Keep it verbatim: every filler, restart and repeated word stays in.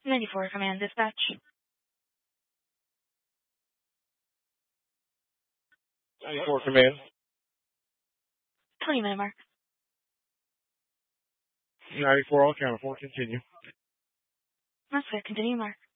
ninety-four Command Dispatch. ninety-four Command. twenty minute mark. ninety-four, I'll count it four, continue. That's good, continue mark.